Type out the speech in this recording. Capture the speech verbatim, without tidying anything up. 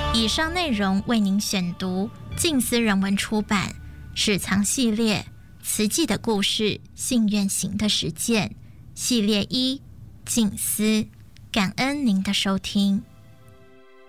以上内容为您选读静思人文出版史藏系列慈济的故事，信愿行的实践系列一静思，感恩您的收听。